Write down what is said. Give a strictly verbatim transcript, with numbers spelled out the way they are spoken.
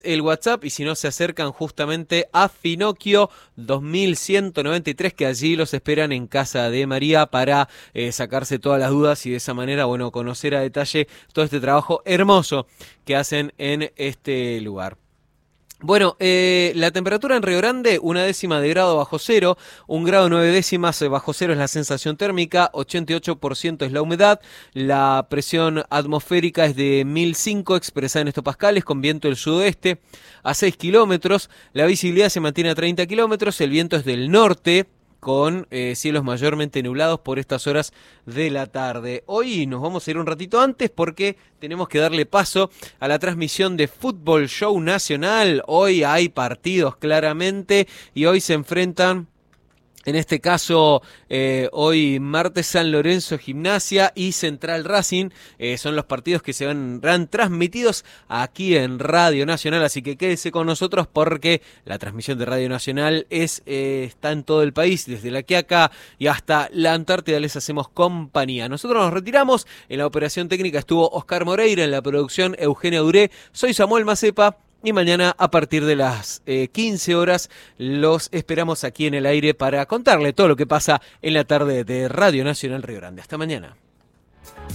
el WhatsApp y si no se acercan justamente a Finocchio dos mil ciento noventa y tres, que allí los esperan en casa de María para eh, sacarse todas las dudas y de esa manera, bueno, conocer a detalle todo este trabajo hermoso que hacen en este lugar. Bueno, eh, la temperatura en Río Grande, una décima de grado bajo cero, un grado nueve décimas bajo cero es la sensación térmica, ochenta y ocho por ciento es la humedad, la presión atmosférica es de mil cinco expresada en hectopascales con viento del sudoeste a seis kilómetros, la visibilidad se mantiene a treinta kilómetros, el viento es del norte, con eh, cielos mayormente nublados por estas horas de la tarde. Hoy nos vamos a ir un ratito antes porque tenemos que darle paso a la transmisión de Fútbol Show Nacional. Hoy hay partidos claramente y hoy se enfrentan... En este caso, eh, hoy martes San Lorenzo Gimnasia y Central Racing eh, son los partidos que se van, van transmitidos aquí en Radio Nacional, así que quédese con nosotros porque la transmisión de Radio Nacional es eh, está en todo el país, desde La Quiaca y hasta la Antártida les hacemos compañía. Nosotros nos retiramos, en la operación técnica estuvo Oscar Moreira, en la producción Eugenia Duré, soy Samuel Macepa. Y mañana a partir de las eh, quince horas los esperamos aquí en el aire para contarle todo lo que pasa en la tarde de Radio Nacional Río Grande. Hasta mañana.